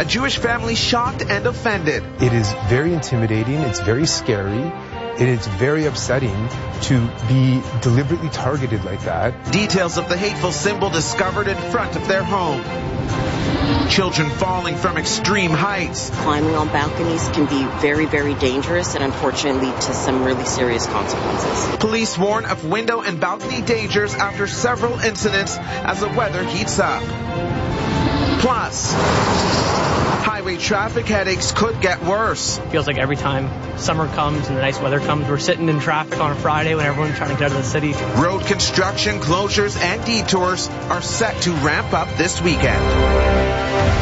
A Jewish family shocked and offended. It is very intimidating. It's very scary. And it's very upsetting to be deliberately targeted like that. Details of the hateful symbol discovered in front of their home. Children falling from extreme heights. Climbing on balconies can be very, very dangerous and unfortunately lead to some really serious consequences. Police warn of window and balcony dangers after several incidents as the weather heats up. Plus, highway traffic headaches could get worse. Feels like every time summer comes and the nice weather comes, we're sitting in traffic on a Friday when everyone's trying to get out of the city. Road construction, closures, and detours are set to ramp up this weekend.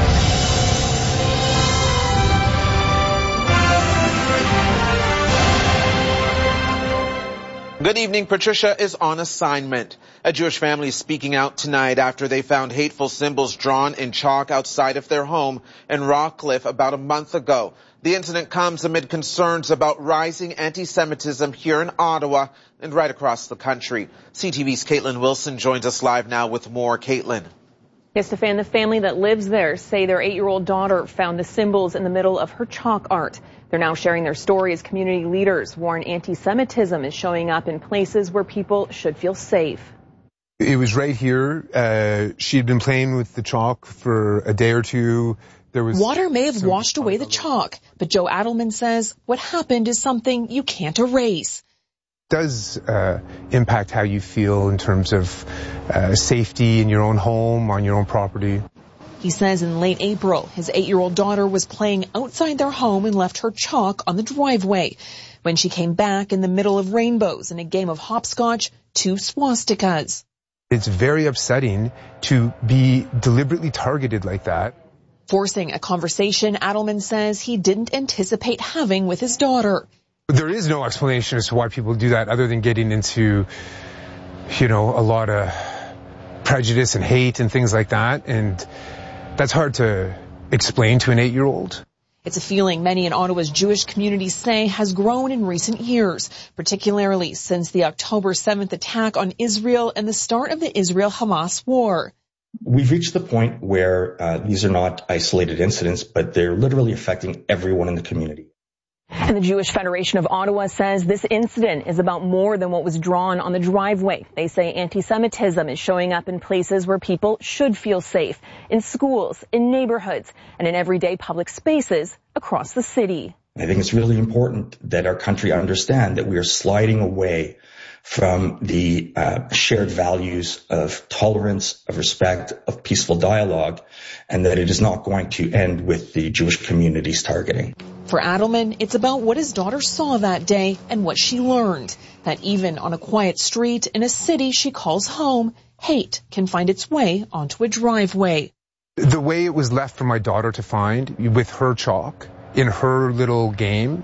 Good evening. Patricia is on assignment. A Jewish family is speaking out tonight after they found hateful symbols drawn in chalk outside of their home in Rockcliffe about a month ago. The incident comes amid concerns about rising anti-Semitism here in Ottawa and right across the country. CTV's Caitlin Wilson joins us live now with more. Caitlin. Yes, Stefan, the family that lives there say their 8-year-old daughter found the symbols in the middle of her chalk art. They're now sharing their story as community leaders warn anti-Semitism is showing up in places where people should feel safe. It was right here. She had been playing with the chalk for a day or two. Water may have washed away the chalk, but Joe Adelman says what happened is something you can't erase. It does impact how you feel in terms of safety in your own home, on your own property. He says in late April, his 8-year-old daughter was playing outside their home and left her chalk on the driveway. When she came back in the middle of rainbows in a game of hopscotch, 2 swastikas. It's very upsetting to be deliberately targeted like that. Forcing a conversation, Adelman says he didn't anticipate having with his daughter. There is no explanation as to why people do that other than getting into, a lot of prejudice and hate and things like that. And that's hard to explain to an 8-year-old. It's a feeling many in Ottawa's Jewish community say has grown in recent years, particularly since the October 7th attack on Israel and the start of the Israel-Hamas war. We've reached the point where these are not isolated incidents, but they're literally affecting everyone in the community. And the Jewish Federation of Ottawa says this incident is about more than what was drawn on the driveway. They say anti-Semitism is showing up in places where people should feel safe, in schools, in neighborhoods, and in everyday public spaces across the city. I think it's really important that our country understand that we are sliding away from the shared values of tolerance, of respect, of peaceful dialogue, and that it is not going to end with the Jewish community's targeting. For Adelman, it's about what his daughter saw that day and what she learned, that even on a quiet street in a city she calls home, hate can find its way onto a driveway. The way it was left for my daughter to find with her chalk in her little game,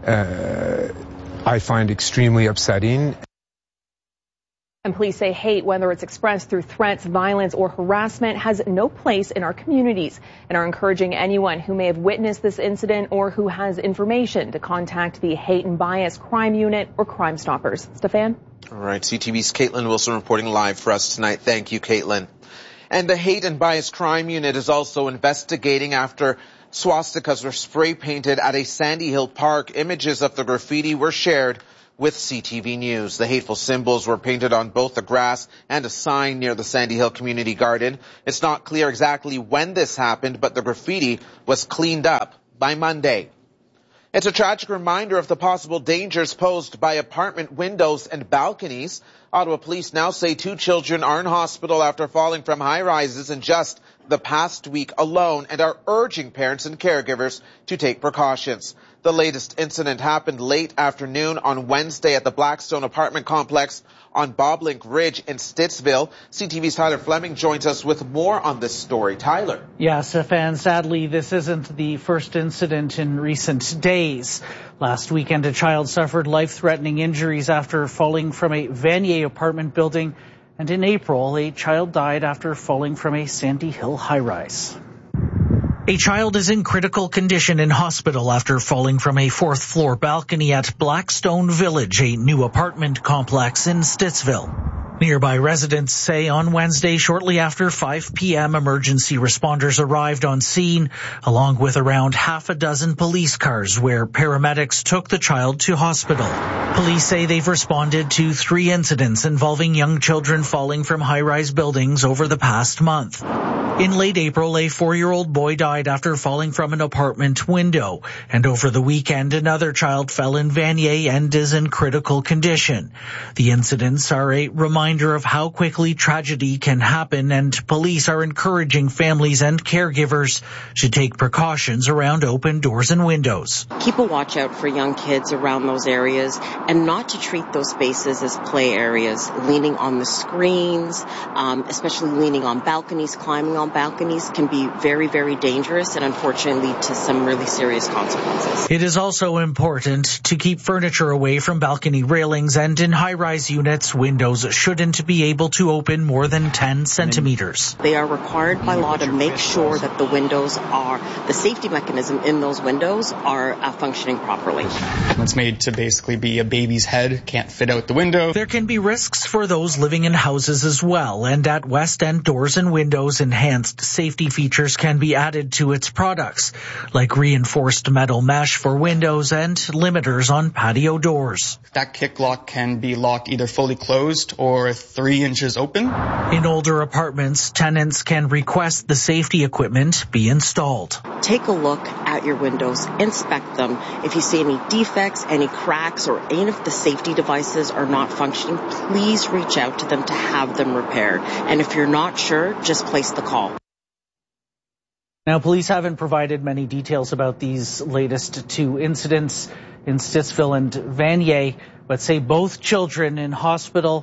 I find extremely upsetting. And police say hate, whether it's expressed through threats, violence, or harassment, has no place in our communities and are encouraging anyone who may have witnessed this incident or who has information to contact the Hate and Bias Crime Unit or Crime Stoppers. Stefan? All right, CTV's Caitlin Wilson reporting live for us tonight. Thank you, Caitlin. And the Hate and Bias Crime Unit is also investigating after swastikas were spray painted at a Sandy Hill Park. Images of the graffiti were shared with CTV News. The hateful symbols were painted on both the grass and a sign near the Sandy Hill Community Garden. It's not clear exactly when this happened, but the graffiti was cleaned up by Monday. It's a tragic reminder of the possible dangers posed by apartment windows and balconies. Ottawa police now say 2 children are in hospital after falling from high rises in just the past week alone and are urging parents and caregivers to take precautions. The latest incident happened late afternoon on Wednesday at the Blackstone apartment complex on Boblink Ridge in Stittsville. CTV's Tyler Fleming joins us with more on this story. Tyler. Yeah, Stefan, sadly, this isn't the first incident in recent days. Last weekend, a child suffered life-threatening injuries after falling from a Vanier apartment building. And in April, a child died after falling from a Sandy Hill high-rise. A child is in critical condition in hospital after falling from a 4th-floor balcony at Blackstone Village, a new apartment complex in Stittsville. Nearby residents say on Wednesday, shortly after 5 p.m., emergency responders arrived on scene, along with around half a dozen police cars, where paramedics took the child to hospital. Police say they've responded to 3 incidents involving young children falling from high-rise buildings over the past month. In late April, a 4-year-old boy died after falling from an apartment window. And over the weekend, another child fell in Vanier and is in critical condition. The incidents are a reminder of how quickly tragedy can happen, and police are encouraging families and caregivers to take precautions around open doors and windows. Keep a watch out for young kids around those areas and not to treat those spaces as play areas. Leaning on the screens, especially leaning on balconies, climbing on balconies can be very, very dangerous and unfortunately lead to some really serious consequences. It is also important to keep furniture away from balcony railings, and in high-rise units, windows shouldn't be able to open more than 10 centimeters. They are required by law to make sure that the safety mechanism in those windows are functioning properly. It's made to basically be a baby's head, can't fit out the window. There can be risks for those living in houses as well, and at West End Doors and Windows, enhanced safety features can be added to its products, like reinforced metal mesh for windows and limiters on patio doors. That kick lock can be locked either fully closed or 3 inches open. In older apartments, tenants can request the safety equipment be installed. Take a look at your windows, inspect them. If you see any defects, any cracks, or any of the safety devices are not functioning, please reach out to them to have them repaired. And if you're not sure, just place the call. Now, police haven't provided many details about these latest 2 incidents in Stittsville and Vanier, but say both children are in hospital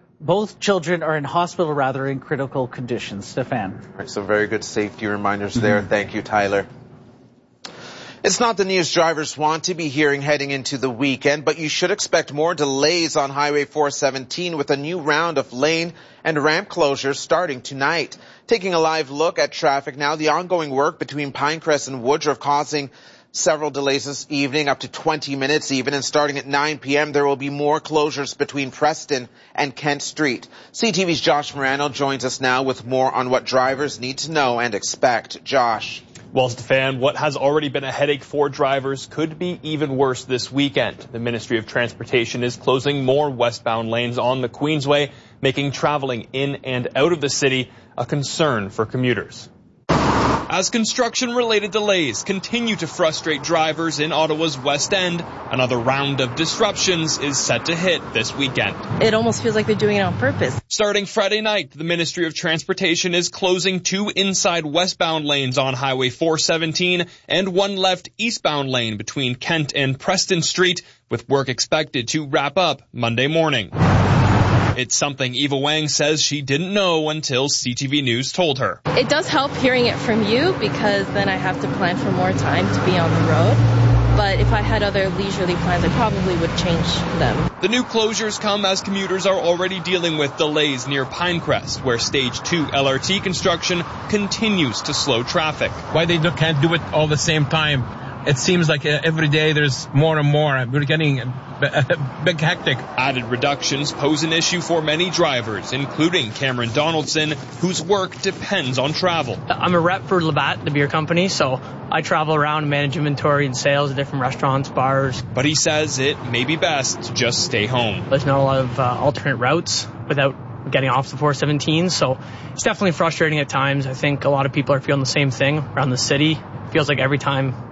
in critical conditions. Stefan. Right, so very good safety reminders there. Thank you, Tyler. It's not the news drivers want to be hearing heading into the weekend, but you should expect more delays on Highway 417 with a new round of lane and ramp closures starting tonight. Taking a live look at traffic now, the ongoing work between Pinecrest and Woodruff causing several delays this evening, up to 20 minutes even, and starting at 9 p.m. there will be more closures between Preston and Kent Street. CTV's Josh Morano joins us now with more on what drivers need to know and expect. Josh. Well, Stefan, what has already been a headache for drivers could be even worse this weekend. The Ministry of Transportation is closing more westbound lanes on the Queensway, making traveling in and out of the city a concern for commuters. As construction-related delays continue to frustrate drivers in Ottawa's West End, another round of disruptions is set to hit this weekend. It almost feels like they're doing it on purpose. Starting Friday night, the Ministry of Transportation is closing 2 inside westbound lanes on Highway 417 and 1 left eastbound lane between Kent and Preston Street, with work expected to wrap up Monday morning. It's something Eva Wang says she didn't know until CTV News told her. It does help hearing it from you, because then I have to plan for more time to be on the road. But if I had other leisurely plans, I probably would change them. The new closures come as commuters are already dealing with delays near Pinecrest, where Stage 2 LRT construction continues to slow traffic. Why they can't do it all the same time? It seems like every day there's more and more. We're getting a big hectic. Added reductions pose an issue for many drivers, including Cameron Donaldson, whose work depends on travel. I'm a rep for Labatt, the beer company, so I travel around and manage inventory and sales at different restaurants, bars. But he says it may be best to just stay home. There's not a lot of alternate routes without getting off the 417, so it's definitely frustrating at times. I think a lot of people are feeling the same thing around the city. It feels like every time